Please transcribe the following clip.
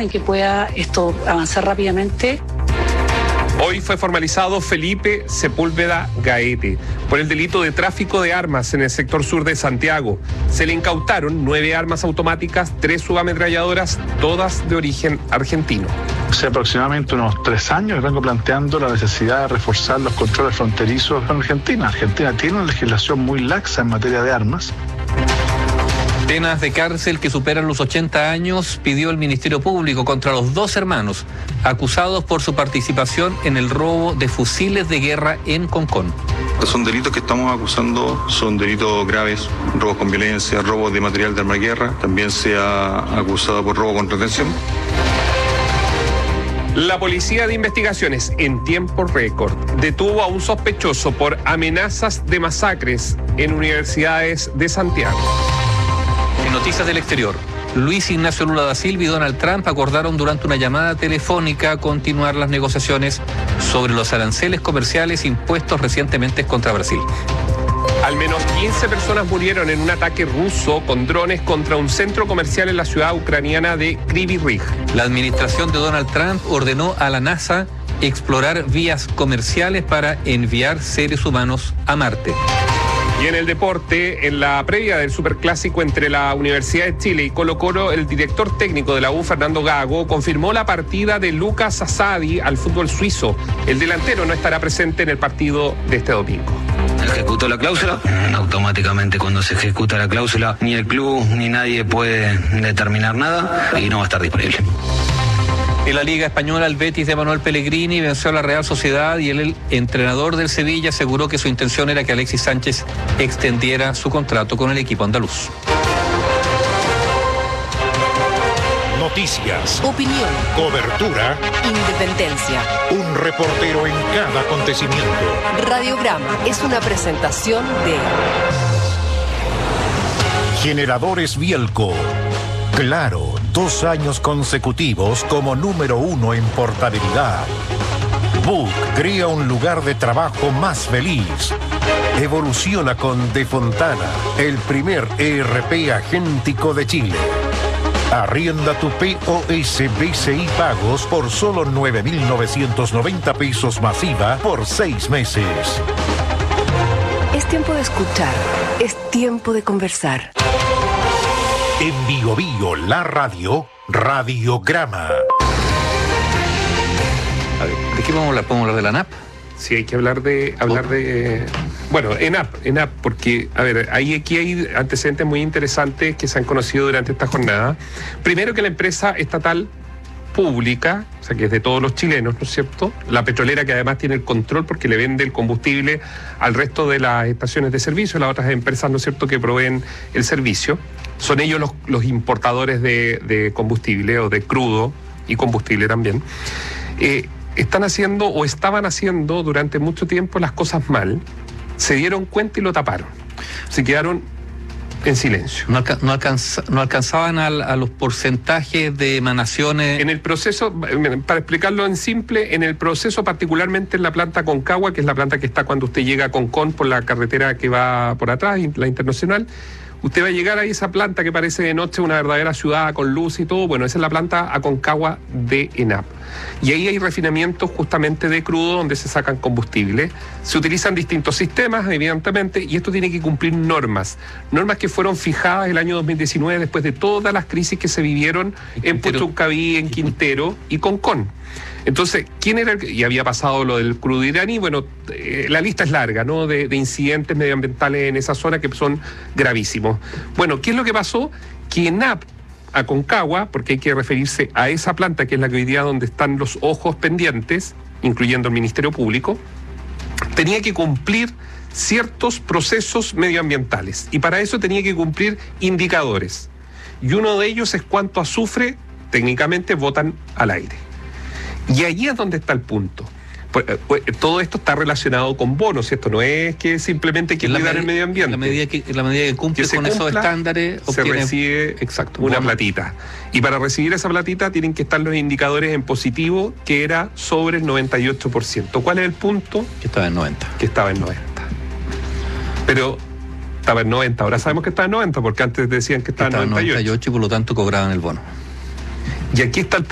en que pueda esto avanzar rápidamente. Hoy fue formalizado Felipe Sepúlveda Gaete por el delito de tráfico de armas en el sector sur de Santiago. Se le incautaron 9 armas automáticas, 3 subametralladoras, todas de origen argentino. Hace aproximadamente unos 3 años vengo planteando la necesidad de reforzar los controles fronterizos en Argentina. Argentina tiene una legislación muy laxa en materia de armas. Penas de cárcel que superan los 80 años pidió el Ministerio Público contra los 2 hermanos acusados por su participación en el robo de fusiles de guerra en Concón. Son delitos que estamos acusando, son delitos graves, robos con violencia, robos de material de arma de guerra, también se ha acusado por robo con retención. La Policía de Investigaciones, en tiempo récord, detuvo a un sospechoso por amenazas de masacres en universidades de Santiago. En noticias del exterior, Luis Ignacio Lula da Silva y Donald Trump acordaron durante una llamada telefónica continuar las negociaciones sobre los aranceles comerciales impuestos recientemente contra Brasil. Al menos 15 personas murieron en un ataque ruso con drones contra un centro comercial en la ciudad ucraniana de Kryvyi Rih. La administración de Donald Trump ordenó a la NASA explorar vías comerciales para enviar seres humanos a Marte. Y en el deporte, en la previa del superclásico entre la Universidad de Chile y Colo-Colo, el director técnico de la U, Fernando Gago, confirmó la partida de Lucas Asadi al fútbol suizo. El delantero no estará presente en el partido de este domingo. Ejecutó la cláusula, automáticamente cuando se ejecuta la cláusula, ni el club ni nadie puede determinar nada y no va a estar disponible. En la Liga Española, el Betis de Manuel Pellegrini venció a la Real Sociedad y el entrenador del Sevilla aseguró que su intención era que Alexis Sánchez extendiera su contrato con el equipo andaluz. Noticias, opinión, cobertura, independencia. Un reportero en cada acontecimiento. Radiograma es una presentación de Generadores Bielco. Claro, 2 años consecutivos como número 1 en portabilidad. Book crea un lugar de trabajo más feliz. Evoluciona con De Fontana, el primer ERP agéntico de Chile. Arrienda tu POS BCI Pagos por solo 9.990 pesos masiva por 6 meses. Es tiempo de escuchar, es tiempo de conversar. En Bio Bio, la radio, Radiograma. A ver, ¿de qué vamos a hablar? ¿Podemos hablar de la ANAP? Sí, hay que hablar de bueno, ENAP, porque, a ver, aquí hay antecedentes muy interesantes que se han conocido durante esta jornada. Primero, que la empresa estatal pública, o sea, que es de todos los chilenos, ¿no es cierto? La petrolera, que además tiene el control porque le vende el combustible al resto de las estaciones de servicio, las otras empresas, ¿no es cierto?, que proveen el servicio. Son ellos los importadores de combustible o de crudo y combustible también. Están haciendo o estaban haciendo durante mucho tiempo las cosas mal, se dieron cuenta y lo taparon. Se quedaron en silencio. No alcanzaban a los porcentajes de emanaciones. En el proceso, para explicarlo en simple, en el proceso, particularmente en la planta Concagua, que es la planta que está cuando usted llega a Concón por la carretera que va por atrás, la internacional, usted va a llegar a esa planta que parece de noche una verdadera ciudad con luz y todo. Bueno, esa es la planta Aconcagua de ENAP. Y ahí hay refinamientos justamente de crudo donde se sacan combustible. Se utilizan distintos sistemas, evidentemente, y esto tiene que cumplir normas que fueron fijadas el año 2019 después de todas las crisis que se vivieron en Puchuncaví, en Quintero y Concón. Entonces, ¿quién era y había pasado lo del crudo iraní? Bueno, la lista es larga, ¿no?, de incidentes medioambientales en esa zona que son gravísimos. Bueno, ¿qué es lo que pasó? Que ENAP, Aconcagua, porque hay que referirse a esa planta que es la que hoy día donde están los ojos pendientes, incluyendo el Ministerio Público, tenía que cumplir ciertos procesos medioambientales y para eso tenía que cumplir indicadores. Y uno de ellos es cuánto azufre técnicamente botan al aire. Y allí es donde está el punto. Todo esto está relacionado con bonos, esto no es que simplemente hay que cuidar el medio ambiente. En la medida que cumple con esos estándares, se recibe una platita. Y para recibir esa platita tienen que estar los indicadores en positivo, que era sobre el 98%. ¿Cuál es el punto? Que estaba en 90. Que estaba en 90. Pero estaba en 90, ahora sabemos que estaba en 90, porque antes decían que estaba en 98. Y por lo tanto cobraban el bono. Y aquí está el